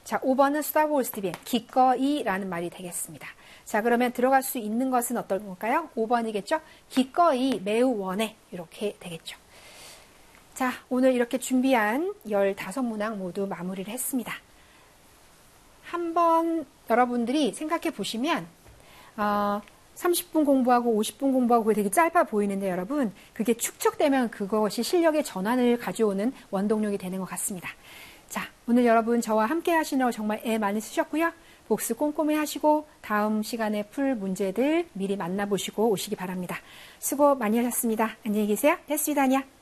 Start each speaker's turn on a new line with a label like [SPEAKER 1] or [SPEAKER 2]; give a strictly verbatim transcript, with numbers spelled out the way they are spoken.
[SPEAKER 1] 자, 오 번은 수다보스티빈, 기꺼이라는 말이 되겠습니다. 자, 그러면 들어갈 수 있는 것은 어떤 걸까요? 오 번이겠죠? 기꺼이, 매우 원해. 이렇게 되겠죠. 자, 오늘 이렇게 준비한 열다섯 문항 모두 마무리를 했습니다. 한번 여러분들이 생각해 보시면 어, 삼십 분 공부하고 오십 분 공부하고 그게 되게 짧아 보이는데 여러분, 그게 축적되면 그것이 실력의 전환을 가져오는 원동력이 되는 것 같습니다. 자, 오늘 여러분 저와 함께 하시느라고 정말 애 많이 쓰셨고요. 복습 꼼꼼히 하시고 다음 시간에 풀 문제들 미리 만나보시고 오시기 바랍니다. 수고 많이 하셨습니다. 안녕히 계세요. 됐습니다.